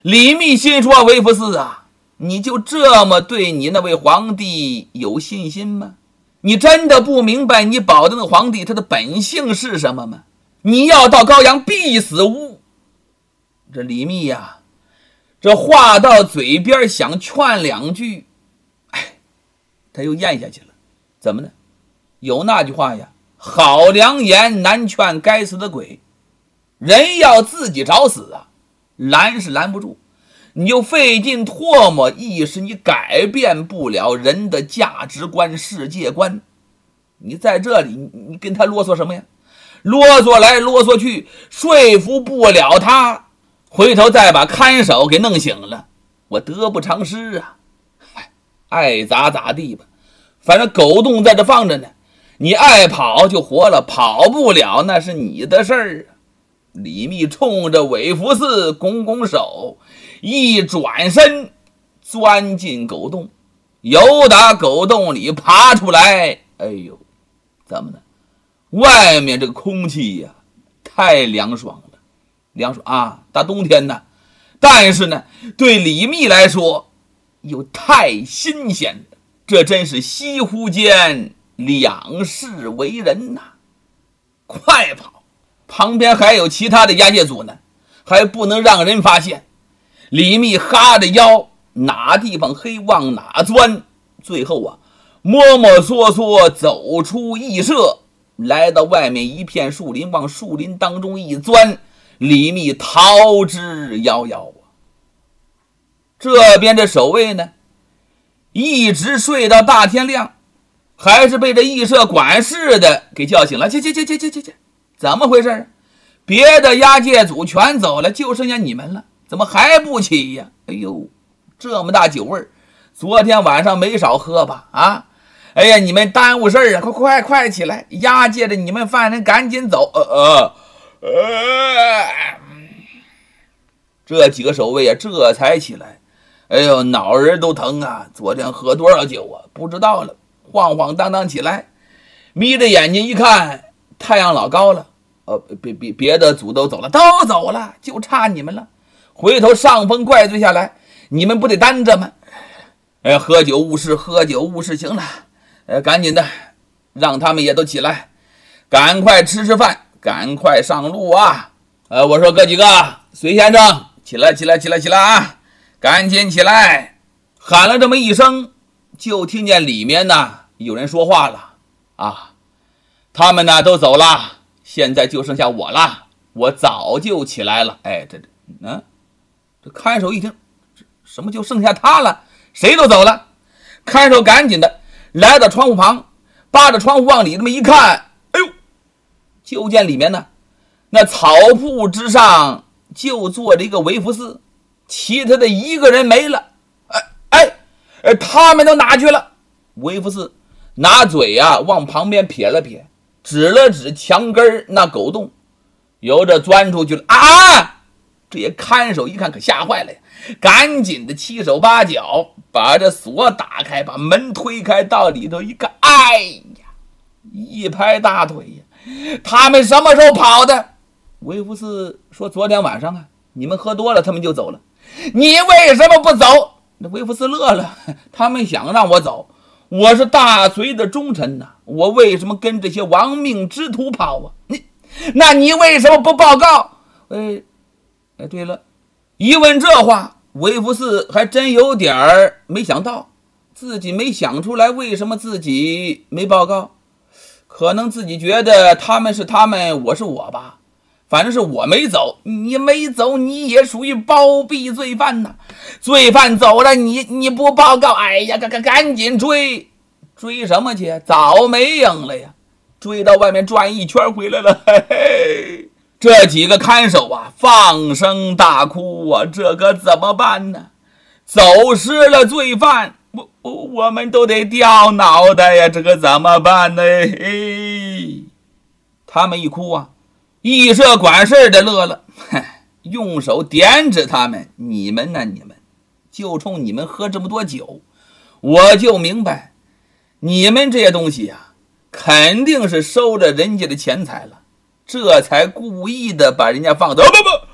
李密心说，维福寺啊，你就这么对你那位皇帝有信心吗？你真的不明白你保的那个皇帝他的本性是什么吗？你要到高阳必死无。这李密呀，这话到嘴边想劝两句，他又咽下去了。怎么呢？有那句话呀，好良言难劝该死的鬼。人要自己找死啊，拦是拦不住，你就费劲唾沫，一时你改变不了人的价值观世界观。你在这里你跟他啰嗦什么呀？啰嗦来啰嗦去，说服不了他，回头再把看守给弄醒了，我得不偿失啊。爱咋咋地吧，反正狗洞在这放着呢，你爱跑就活了，跑不了那是你的事儿啊。李密冲着韦福寺拱拱手，一转身钻进狗洞，由打狗洞里爬出来。哎呦，怎么呢？外面这个空气呀，太凉爽了，凉爽啊，大冬天呢。但是呢，对李密来说又太新鲜了，这真是西湖间两世为人呐。快跑！旁边还有其他的押解组呢，还不能让人发现。李密哈着腰，哪地方黑往哪钻，最后啊，摸摸索索走出驿舍，来到外面一片树林，往树林当中一钻，李密逃之夭夭啊。这边的守卫呢，一直睡到大天亮，还是被这驿舍管事的给叫醒了。去，怎么回事？别的押解组全走了，就剩下你们了，怎么还不起呀？哎呦，这么大酒味儿，昨天晚上没少喝吧？啊，哎呀，你们耽误事儿啊！快起来，押解着你们犯人赶紧走。这几个守卫啊，这才起来。哎呦，脑仁都疼啊！昨天喝多少酒啊？不知道了，晃晃荡荡起来，眯着眼睛一看，太阳老高了。别的组都走了，都走了，就差你们了。回头上峰怪罪下来，你们不得担着吗？喝酒误事，行了。赶紧的，让他们也都起来，赶快吃饭，赶快上路啊！我说哥几个，隋先生，起来啊！赶紧起来！喊了这么一声，就听见里面呢有人说话了啊，他们呢都走了，现在就剩下我了，我早就起来了。这看守一听，什么就剩下他了？谁都走了。看守赶紧的来到窗户旁，扒着窗户往里这么一看，哎呦，就见里面呢，那草铺之上就坐着一个维福寺，其他的一个人没了。他们都哪去了？维福寺拿嘴啊往旁边撇了撇，指了指墙根那狗洞，由着钻出去了啊！这些看守一看可吓坏了呀，赶紧的七手八脚把这锁打开，把门推开，到里头一看，哎呀，一拍大腿呀，他们什么时候跑的？维福寺说昨天晚上啊，你们喝多了，他们就走了。你为什么不走？那维福寺乐了，他们想让我走，我是大隋的忠臣呐，我为什么跟这些亡命之徒跑啊？那你为什么不报告？对了，一问这话，维福寺还真有点没想到，自己没想出来为什么自己没报告，可能自己觉得他们是他们，我是我吧。反正是我没走，你没走，你也属于包庇罪犯呐。罪犯走了，你不报告，哎呀，赶紧追什么去？早没影了呀！追到外面转一圈回来了，嘿嘿。这几个看守啊，放声大哭啊，这可怎么办呢？走失了罪犯，我们都得掉脑袋呀，这可怎么办呢？嘿，他们一哭啊。驿舍管事的乐了，用手点指他们，你们就冲你们喝这么多酒，我就明白你们这些东西啊，肯定是收着人家的钱财了，这才故意的把人家放走。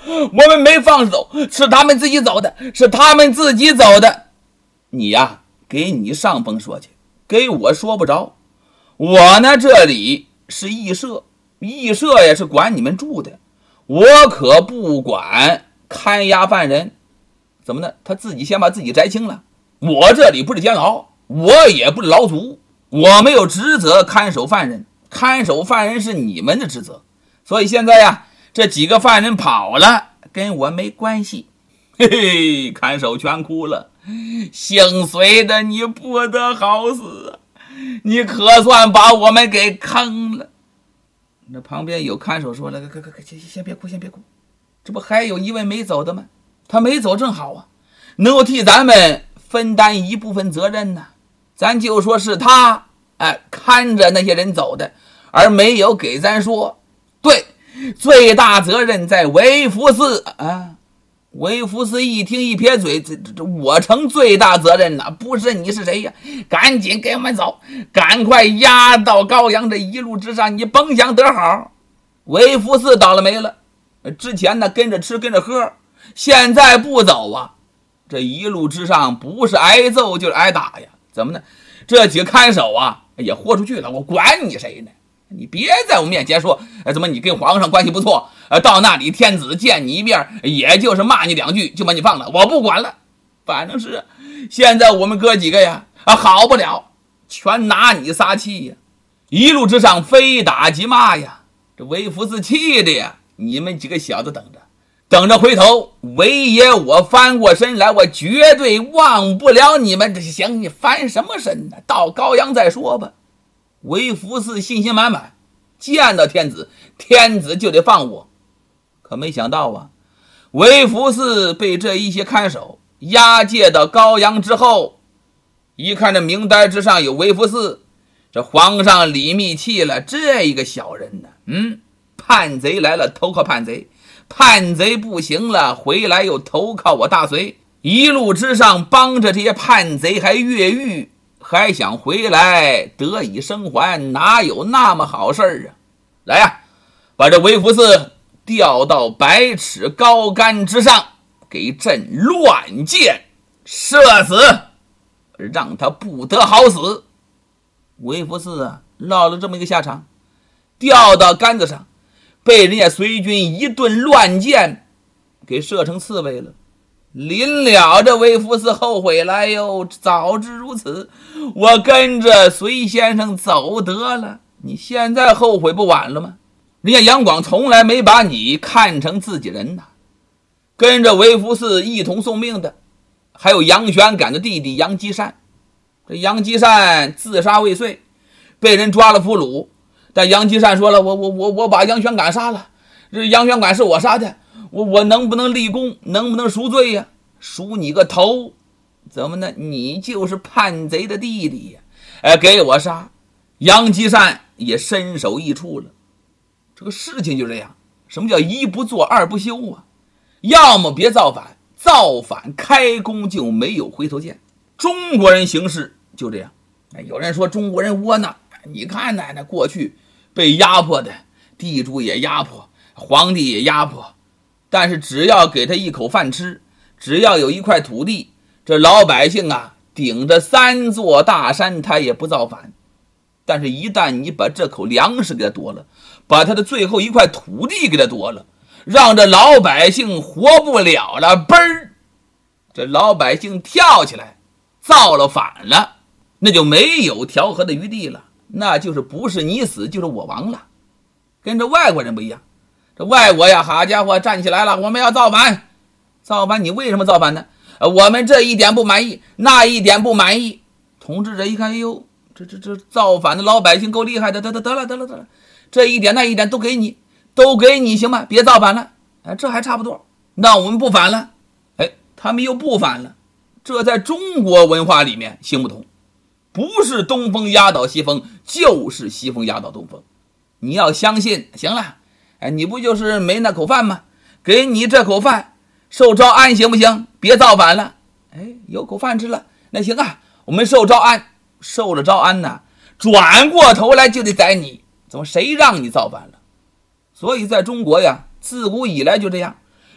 我们没放手，是他们自己走的，是他们自己走的。你呀，给你上峰说去，给我说不着。我呢，这里是驿社，驿社也是管你们住的，我可不管看押犯人。怎么呢？他自己先把自己摘清了。我这里不是监牢，我也不是牢卒，我没有职责看守犯人，看守犯人是你们的职责。所以现在呀，这几个犯人跑了，跟我没关系。嘿嘿，看守全哭了，姓隋的你不得好死啊！你可算把我们给坑了。那旁边有看守说了，先别哭，先别哭，这不还有一位没走的吗？他没走正好啊，能够替咱们分担一部分责任呢。咱就说是他看着那些人走的，而没有给咱说。对，最大责任在韦福寺啊。韦福寺一听一撇嘴，我成最大责任了，不是你是谁呀？赶紧给我们走，赶快押到高阳，这一路之上你甭想得好。韦福寺倒了霉了，之前呢跟着吃跟着喝，现在不走啊，这一路之上不是挨揍就是挨打呀。怎么呢？这几个看守啊也豁出去了，我管你谁呢？你别在我面前说怎么你跟皇上关系不错，到那里天子见你一面也就是骂你两句就把你放了，我不管了。反正是现在我们哥几个呀好不了，全拿你撒气呀，一路之上非打即骂呀。这韦福寺气的呀，你们几个小子等着回头，韦爷我翻过身来，我绝对忘不了你们。行，你翻什么身呢？到高阳再说吧。韦福寺信心满满，见到天子，天子就得放我。可没想到啊，韦福寺被这一些看守押解到高阳之后，一看这名单之上有韦福寺，这皇上李密气了，这一个小人呢，叛贼来了投靠叛贼，叛贼不行了回来又投靠我大隋，一路之上帮着这些叛贼还越狱，还想回来得以生还，哪有那么好事啊？来呀，把这韦福寺调到百尺高杆之上，给朕乱箭射死，让他不得好死。韦福寺落了这么一个下场，吊到杆子上，被人家隋军一顿乱箭给射成刺猬了。临了这韦福寺后悔了，哟，早知如此，我跟着隋先生走得了。你现在后悔不晚了吗？人家杨广从来没把你看成自己人呐。跟着韦福寺一同送命的还有杨玄感的弟弟杨基善。这杨基善自杀未遂，被人抓了俘虏，但杨基善说了，我把杨玄感杀了，这杨玄感是我杀的，我能不能立功，能不能赎罪呀？赎你个头！怎么呢？你就是叛贼的弟弟呀！给我杀！杨基善也身首异处了。这个事情就这样，什么叫一不做二不休啊？要么别造反，造反开弓就没有回头箭。中国人行事就这样。有人说中国人窝囊，你看呢，那过去被压迫的地主也压迫，皇帝也压迫，但是只要给他一口饭吃，只要有一块土地，这老百姓顶着3座大山他也不造反。但是一旦你把这口粮食给他夺了，把他的最后一块土地给他夺了，让这老百姓活不了了，嘣儿，这老百姓跳起来造了反了，那就没有调和的余地了，那就是不是你死就是我亡了。跟这外国人不一样，这外国呀，好家伙，站起来了，我们要造反。造反，你为什么造反呢？我们这一点不满意，那一点不满意。统治者一看，哎呦，这造反的老百姓够厉害的，得了，这一点那一点都给你行吗？别造反了，这还差不多，那我们不反了。他们又不反了，这在中国文化里面行不通，不是东风压倒西风，就是西风压倒东风。你要相信，行了，你不就是没那口饭吗？给你这口饭，受招安行不行？别造反了。有口饭吃了，那行啊，我们受招安，受了招安呢，转过头来就得宰你，怎么谁让你造反了？所以在中国呀，自古以来就这样，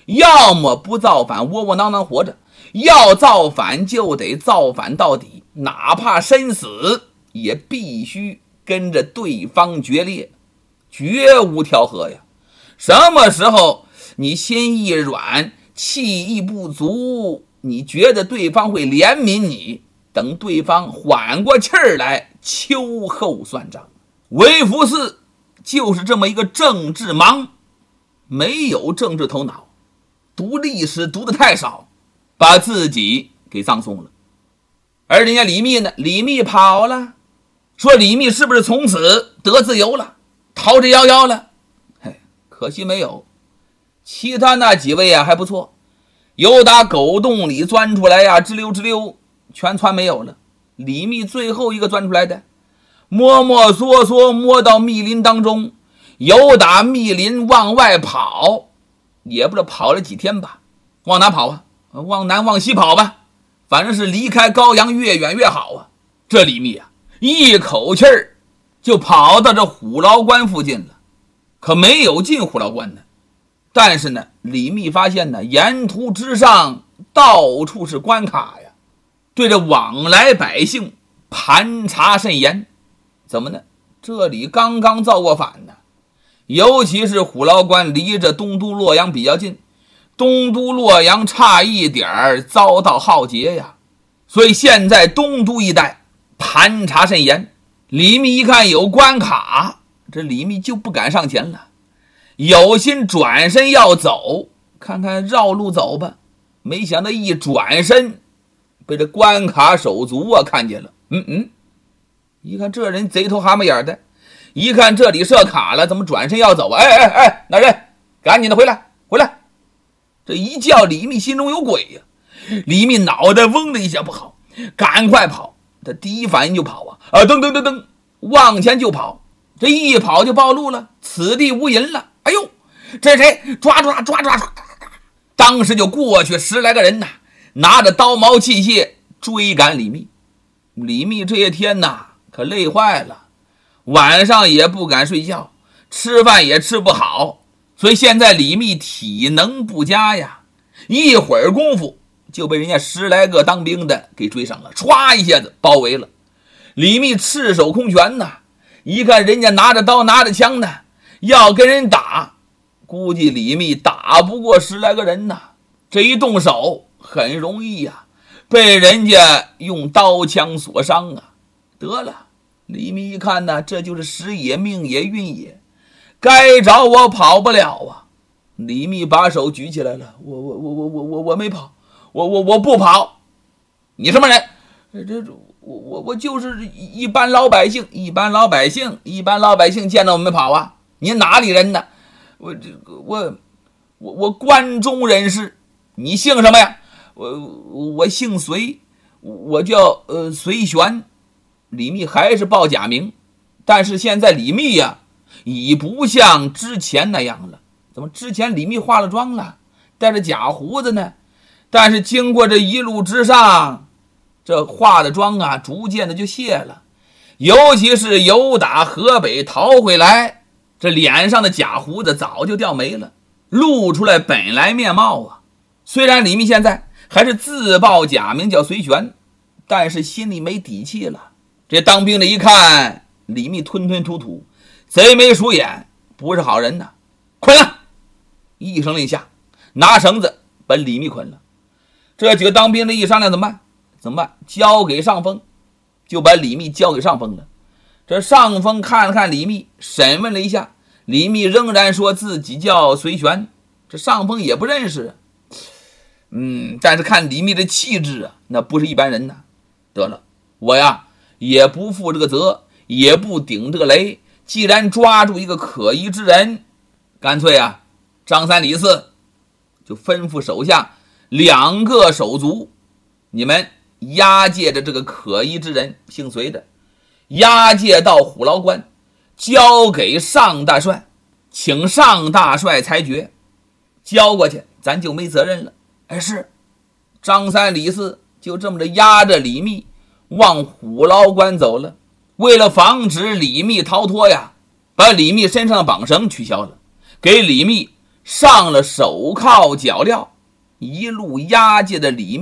要么不造反窝窝囊囊活着，要造反就得造反到底，哪怕身死也必须跟着对方决裂，绝无调和呀。什么时候你心一软，气亦不足，你觉得对方会怜悯你，等对方缓过气儿来，秋后算账。韦福寺就是这么一个政治盲，没有政治头脑，读历史读得太少，把自己给葬送了。而人家李密呢，李密跑了，说李密是不是从此得自由了，逃之夭夭了？嘿，可惜没有。其他那几位啊还不错，有打狗洞里钻出来呀，吱溜吱溜全窜没有了。李密最后一个钻出来的，摸摸索索摸到密林当中，有打密林往外跑，也不知道跑了几天吧。往哪跑啊？往南往西跑吧，反正是离开高阳越远越好啊。这李密啊，一口气儿就跑到这虎牢关附近了，可没有进虎牢关呢。但是呢，李密发现呢，沿途之上到处是关卡呀，对着往来百姓盘查甚严。怎么呢？这里刚刚造过反呢，尤其是虎牢关离着东都洛阳比较近，东都洛阳差一点遭到浩劫呀，所以现在东都一带盘查甚严。李密一看有关卡，这李密就不敢上前了，有心转身要走，看看绕路走吧，没想到一转身被这关卡手足啊看见了。一看这人贼头蛤蟆眼的，一看这里设卡了，怎么转身要走啊？那人赶紧的回来回来！这一叫李密心中有鬼呀，李密脑袋嗡的一下不好，赶快跑。他第一反应就跑噔往前就跑，这一跑就暴露了，此地无银了。哎呦，这谁？抓！当时就过去10来个人呐，拿着刀矛器械追赶李密。李密这些天呐可累坏了，晚上也不敢睡觉，吃饭也吃不好，所以现在李密体能不佳呀，一会儿功夫就被人家10来个当兵的给追上了，唰一下子包围了。李密赤手空拳呐，一看人家拿着刀拿着枪呢，要跟人打，估计李密打不过10来个人呐，这一动手很容易呀，被人家用刀枪所伤啊。得了，李密一看呢，这就是时也命也运也，该找我跑不了啊。李密把手举起来了，我没跑，我不跑。你什么人？我就是一般老百姓，一般老百姓见到我们跑啊。你哪里人呢？我关中人士。你姓什么呀？我姓隋，我叫隋玄。李密还是报假名，但是现在李密呀，已不像之前那样了。怎么之前李密化了妆了，带着假胡子呢？但是经过这一路之上，这化的妆啊，逐渐的就卸了。尤其是由打河北逃回来，这脸上的假胡子早就掉没了，露出来本来面貌啊。虽然李密现在还是自报假名叫隋玄，但是心里没底气了。这当兵的一看李密吞吞吐吐，贼眉鼠眼，不是好人呐，捆了！一声令下，拿绳子把李密捆了。这几个当兵的一商量怎么办？交给上峰，就把李密交给上峰了。这上峰看了看李密，审问了一下，李密仍然说自己叫隋玄，这上峰也不认识。但是看李密的气质啊，那不是一般人呐。得了，我呀也不负这个责，也不顶这个雷，既然抓住一个可疑之人，干脆啊张三李四就吩咐手下2个手足，你们押解着这个可疑之人姓隋的，押解到虎牢关，交给上大帅，请上大帅裁决，交过去咱就没责任了。是张三李四就这么着押着李密往虎牢关走了。为了防止李密逃脱呀，把李密身上的绑绳取消了，给李密上了手铐脚镣，一路押解的李